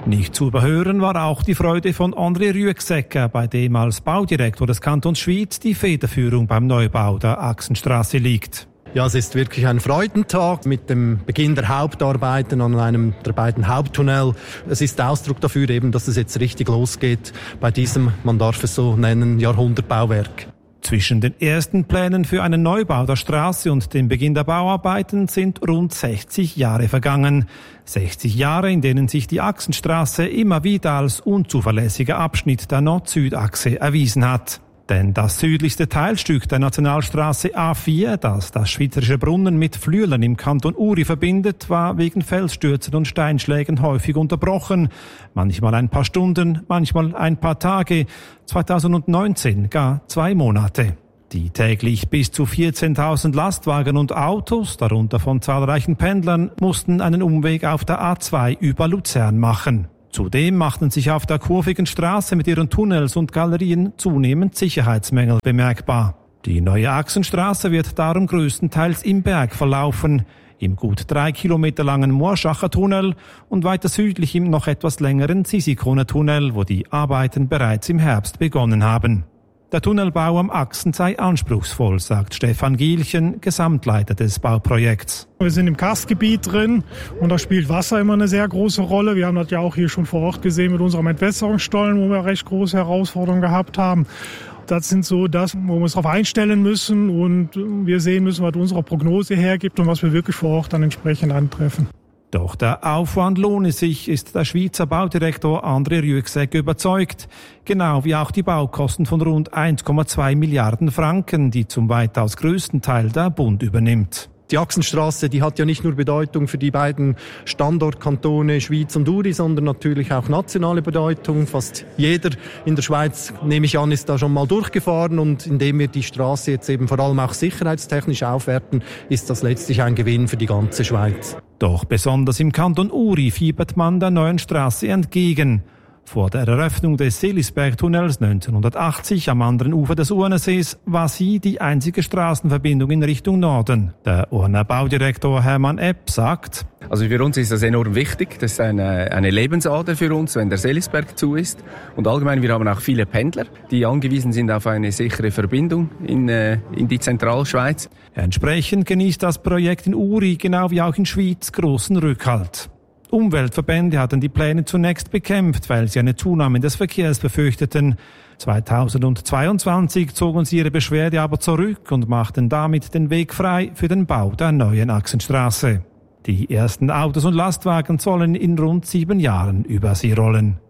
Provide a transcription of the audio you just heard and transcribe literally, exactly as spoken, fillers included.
Nicht zu überhören war auch die Freude von André Rüegsegger, bei dem als Baudirektor des Kantons Schwyz die Federführung beim Neubau der Achsenstrasse liegt. Ja, es ist wirklich ein Freudentag mit dem Beginn der Hauptarbeiten an einem der beiden Haupttunnel. Es ist Ausdruck dafür eben, dass es jetzt richtig losgeht bei diesem, man darf es so nennen, Jahrhundertbauwerk. Zwischen den ersten Plänen für einen Neubau der Straße und dem Beginn der Bauarbeiten sind rund sechzig Jahre vergangen. sechzig Jahre, in denen sich die Achsenstraße immer wieder als unzuverlässiger Abschnitt der Nord-Süd-Achse erwiesen hat. Denn das südlichste Teilstück der Nationalstraße A vier, das das Schweizerische Brunnen mit Flüelen im Kanton Uri verbindet, war wegen Felsstürzen und Steinschlägen häufig unterbrochen. Manchmal ein paar Stunden, manchmal ein paar Tage, zweitausendneunzehn gar zwei Monate. Die täglich bis zu vierzehntausend Lastwagen und Autos, darunter von zahlreichen Pendlern, mussten einen Umweg auf der A zwei über Luzern machen. Zudem machten sich auf der kurvigen Straße mit ihren Tunnels und Galerien zunehmend Sicherheitsmängel bemerkbar. Die neue Achsenstraße wird darum größtenteils im Berg verlaufen, im gut drei Kilometer langen Moorschacher Tunnel und weiter südlich im noch etwas längeren Sisikoner Tunnel, wo die Arbeiten bereits im Herbst begonnen haben. Der Tunnelbau am Achsen sei anspruchsvoll, sagt Stefan Gielchen, Gesamtleiter des Bauprojekts. Wir sind im Karstgebiet drin und da spielt Wasser immer eine sehr große Rolle. Wir haben das ja auch hier schon vor Ort gesehen mit unserem Entwässerungsstollen, wo wir recht große Herausforderungen gehabt haben. Das sind so das, wo wir uns darauf einstellen müssen und wir sehen müssen, was unsere Prognose hergibt und was wir wirklich vor Ort dann entsprechend antreffen. Doch der Aufwand lohne sich, ist der Schweizer Baudirektor André Rüegsegger überzeugt. Genau wie auch die Baukosten von rund eins Komma zwei Milliarden Franken, die zum weitaus größten Teil der Bund übernimmt. Die Achsenstraße, die hat ja nicht nur Bedeutung für die beiden Standortkantone Schwyz und Uri, sondern natürlich auch nationale Bedeutung. Fast jeder in der Schweiz, nehme ich an, ist da schon mal durchgefahren und indem wir die Straße jetzt eben vor allem auch sicherheitstechnisch aufwerten, ist das letztlich ein Gewinn für die ganze Schweiz. Doch besonders im Kanton Uri fiebert man der neuen Straße entgegen. Vor der Eröffnung des Seelisberg-Tunnels neunzehnhundertachtzig am anderen Ufer des Urnersees war sie die einzige Straßenverbindung in Richtung Norden. Der Urner Baudirektor Hermann Epp sagt: Also für uns ist das enorm wichtig. Das ist eine, eine Lebensader für uns, wenn der Seelisberg zu ist. Und allgemein, wir haben auch viele Pendler, die angewiesen sind auf eine sichere Verbindung in, äh, in die Zentralschweiz. Entsprechend genießt das Projekt in Uri, genau wie auch in Schwyz, großen Rückhalt. Umweltverbände hatten die Pläne zunächst bekämpft, weil sie eine Zunahme des Verkehrs befürchteten. zweitausendzweiundzwanzig zogen sie ihre Beschwerde aber zurück und machten damit den Weg frei für den Bau der neuen Achsenstraße. Die ersten Autos und Lastwagen sollen in rund sieben Jahren über sie rollen.